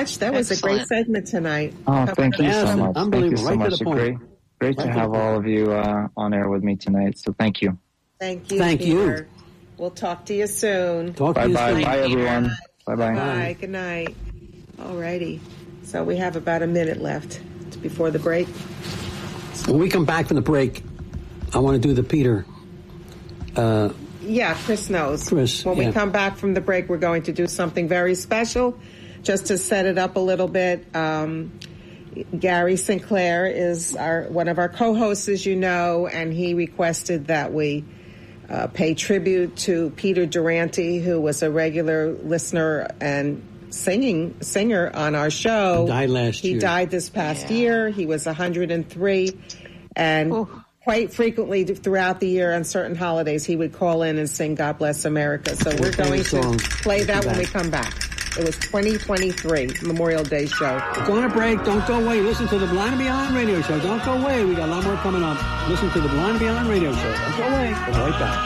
much. That was a great segment tonight. Oh, thank you so much. Unbelievable. Thank you so Right much. to the point. Great to have all of you on air with me tonight. So thank you. Thank you. Thank Peter. you. We'll talk to you soon. Bye bye. Bye everyone. Bye bye. Bye. Good night. All righty. So we have about a minute left before the break. When we come back from the break, I want to do the Peter. Yeah, Chris knows. When we come back from the break, we're going to do something very special. Just to set it up a little bit, Gary Sinclair is one of our co-hosts, as you know, and he requested that we pay tribute to Peter Durante, who was a regular listener and singer on our show. He died last year. He died this past year. He was 103, and quite frequently throughout the year on certain holidays, he would call in and sing "God Bless America." So we're going to play that when we come back. It was 2023 Memorial Day show. Go on a break. Don't go away. Listen to the Blind and Beyond radio show. Don't go away. We got a lot more coming up. Listen to the Blind and Beyond radio show. Don't go away. We'll be right back.